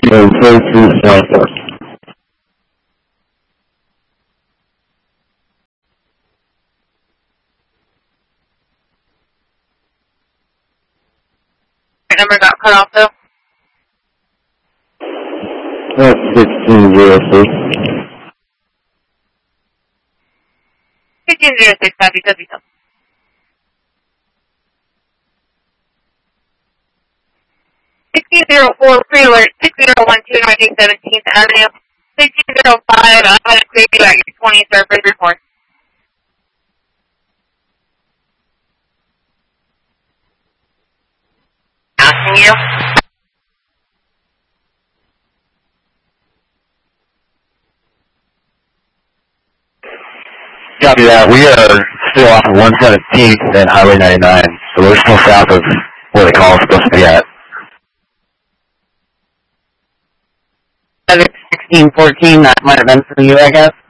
and 32 Southwest. Your number got cut off though. That's 1606. 1606, copy, copy, copy. 1604, pre-alert, 6012, Northeast 17th Avenue. 1605, I'm going to clear you at your 20 surface report. Asking you. Copy that. We are still off of 117th and Highway 99, so we're still south of where the call is supposed to be at. 1614, that might have been for you, I guess.